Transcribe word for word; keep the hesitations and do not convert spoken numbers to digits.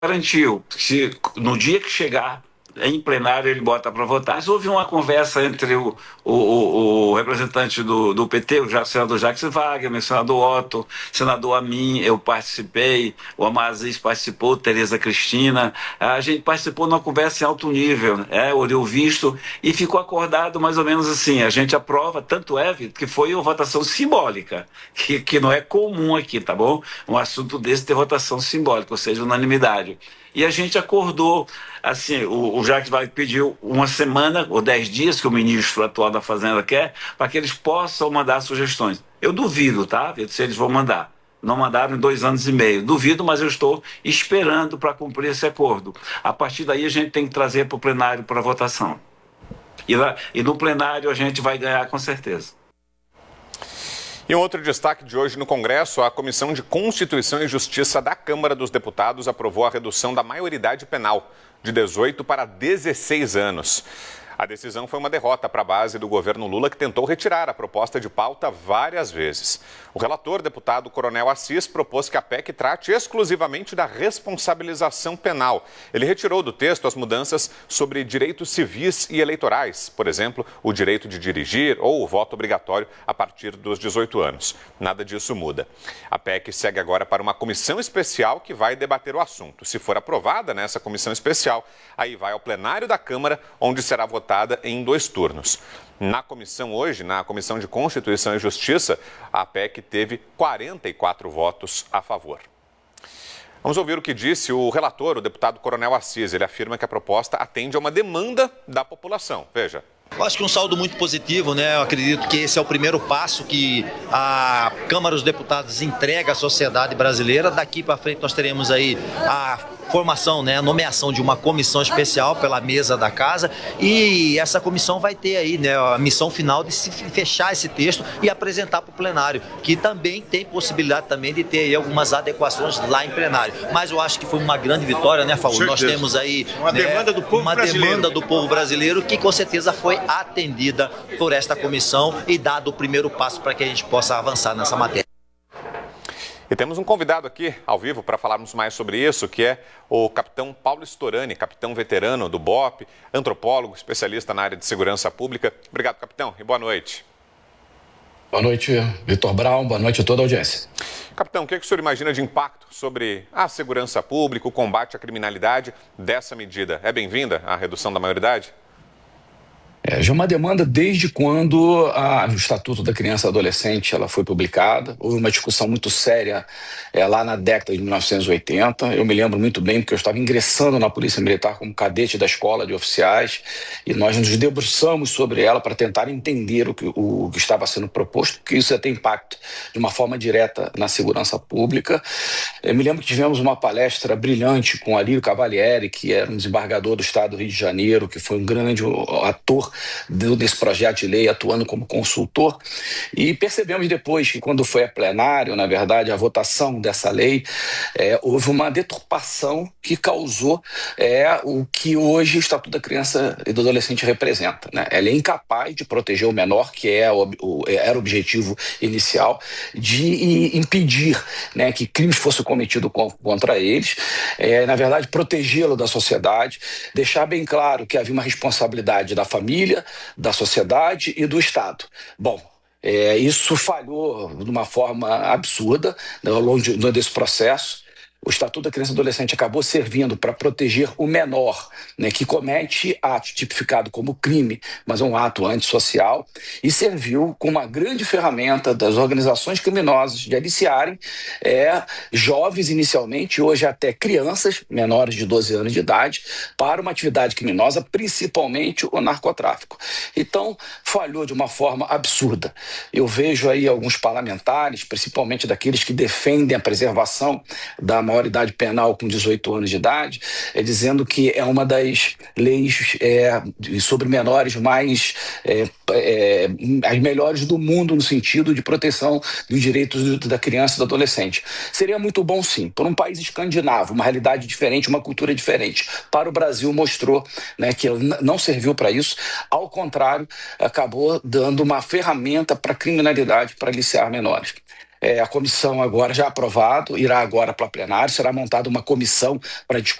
garantiu, se no dia que chegar em plenário ele bota para votar. Mas houve uma conversa entre o, o, o, o representante do, do P T, o senador Jacques Wagner, o senador Otto, o senador Amin, eu participei, o Amaziz participou, Tereza Cristina, a gente participou numa conversa em alto nível, é, olhou visto e ficou acordado mais ou menos assim, a gente aprova, tanto é, Vitor, que foi uma votação simbólica, que, que não é comum aqui, tá bom? Um assunto desse ter votação simbólica, ou seja, unanimidade. E a gente acordou, assim, o, o Jacques vai pediu uma semana ou dez dias, que o ministro atual da Fazenda quer, para que eles possam mandar sugestões. Eu duvido, tá, Vitor, se eles vão mandar. Não mandaram em dois anos e meio. Duvido, mas eu estou esperando para cumprir esse acordo. A partir daí a gente tem que trazer para o plenário para votação. E, lá, e no plenário a gente vai ganhar com certeza. E um outro destaque de hoje no Congresso, a Comissão de Constituição e Justiça da Câmara dos Deputados aprovou a redução da maioridade penal de dezoito para dezesseis anos. A decisão foi uma derrota para a base do governo Lula, que tentou retirar a proposta de pauta várias vezes. O relator, deputado Coronel Assis, propôs que a P E C trate exclusivamente da responsabilização penal. Ele retirou do texto as mudanças sobre direitos civis e eleitorais, por exemplo, o direito de dirigir ou o voto obrigatório a partir dos dezoito anos. Nada disso muda. A P E C segue agora para uma comissão especial que vai debater o assunto. Se for aprovada nessa comissão especial, aí vai ao plenário da Câmara, onde será votada em dois turnos. Na comissão hoje, na Comissão de Constituição e Justiça, a P E C teve quarenta e quatro votos a favor. Vamos ouvir o que disse o relator, o deputado Coronel Assis. Ele afirma que a proposta atende a uma demanda da população. Veja. Eu acho que um saldo muito positivo, né? Eu acredito que esse é o primeiro passo que a Câmara dos Deputados entrega à sociedade brasileira. Daqui para frente nós teremos aí a formação, né, a nomeação de uma comissão especial pela mesa da casa, e essa comissão vai ter aí, né, a missão final de se fechar esse texto e apresentar para o plenário, que também tem possibilidade também de ter aí algumas adequações lá em plenário. Mas eu acho que foi uma grande vitória, né, Faú? Nós temos aí uma, né, demanda, do povo uma demanda do povo brasileiro que com certeza foi atendida por esta comissão e dado o primeiro passo para que a gente possa avançar nessa matéria. E temos um convidado aqui, ao vivo, para falarmos mais sobre isso, que é o capitão Paulo Storani, capitão veterano do B O P, antropólogo, especialista na área de segurança pública. Obrigado, capitão, e boa noite. Boa noite, Vitor Brown, boa noite a toda a audiência. Capitão, o que, é que o senhor imagina de impacto sobre a segurança pública, o combate à criminalidade dessa medida? É bem-vinda a redução da maioridade? É, já é uma demanda desde quando a, o Estatuto da Criança e Adolescente ela foi publicada. Houve uma discussão muito séria é, lá na década de mil novecentos e oitenta. Eu me lembro muito bem porque eu estava ingressando na Polícia Militar como cadete da Escola de Oficiais e nós nos debruçamos sobre ela para tentar entender o que, o, o que estava sendo proposto, porque isso ia ter impacto de uma forma direta na segurança pública. Eu me lembro que tivemos uma palestra brilhante com Alírio Cavalieri, que era um desembargador do Estado do Rio de Janeiro, que foi um grande ator desse projeto de lei, atuando como consultor, e percebemos depois que quando foi a plenário, na verdade, a votação dessa lei, é, houve uma deturpação que causou é, o que hoje o Estatuto da Criança e do Adolescente representa, né? Ela é incapaz de proteger o menor, que é o, o, era o objetivo inicial, de impedir, né, que crimes fossem cometidos contra eles, é, na verdade, protegê-lo da sociedade, deixar bem claro que havia uma responsabilidade da família, da sociedade e do Estado. Bom, é, isso falhou de uma forma absurda, né, ao longo de, desse processo. O Estatuto da Criança e Adolescente acabou servindo para proteger o menor, né, que comete ato tipificado como crime, mas é um ato antissocial, e serviu como uma grande ferramenta das organizações criminosas de aliciarem é, jovens inicialmente, hoje até crianças menores de doze anos de idade, para uma atividade criminosa, principalmente o narcotráfico. Então, falhou de uma forma absurda. Eu vejo aí alguns parlamentares, principalmente daqueles que defendem a preservação da maioridade penal com dezoito anos de idade, é, dizendo que é uma das leis é, sobre menores mais é, é, as melhores do mundo no sentido de proteção dos direitos da criança e do adolescente. Seria muito bom, sim, por um país escandinavo, uma realidade diferente, uma cultura diferente. Para o Brasil mostrou, né, que não serviu para isso, ao contrário, acabou dando uma ferramenta para a criminalidade, para aliciar menores. É, a comissão agora já aprovado, irá agora para plenário, será montada uma comissão para